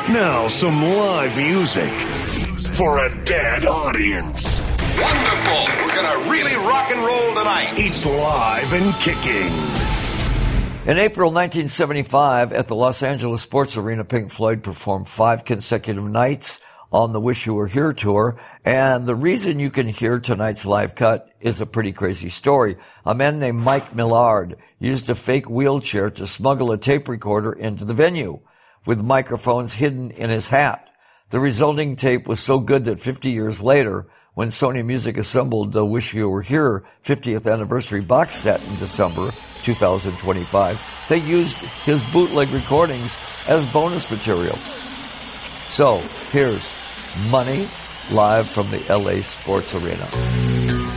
Now some live music for a dead audience. Wonderful. We're going to really rock and roll tonight. It's live and kicking. In April 1975, at the Los Angeles Sports Arena, Pink Floyd performed 5 consecutive nights on the Wish You Were Here tour. And the reason you can hear tonight's live cut is a pretty crazy story. A man named Mike Millard used a fake wheelchair to smuggle a tape recorder into the venue, with microphones hidden in his hat. The resulting tape was so good that 50 years later, when Sony Music assembled the Wish You Were Here 50th anniversary box set in December 2025, they used his bootleg recordings as bonus material. So, here's Money live from the LA Sports Arena.